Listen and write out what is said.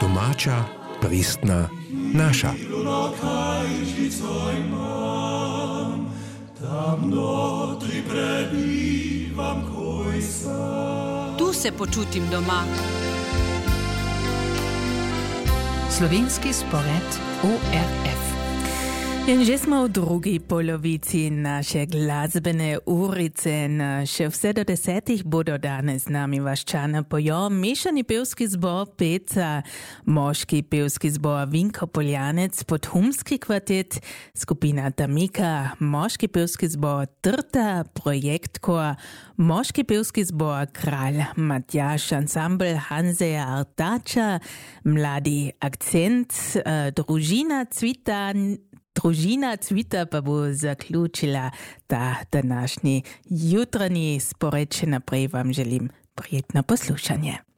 Domača, pristna, naša. Tu se počutim doma. Slovenski spored ORF. In že smo v drugi polovici naše glasbene urice. Še vse do 10 bodo danes z nami vaščana pojo mešani pevski zbor Peca, moški pevski zbor Vinko Poljanec, podhumski kvartet, skupina Tamika, moški pevski zbor Trta, projektkor, moški pevski zbor Kralj Matjaž, ansambl Hanseja Artača, mladi akcent, Družina Cvita pa bo zaključila ta današnji jutranji spored. Še naprej vam želim prijetno poslušanje.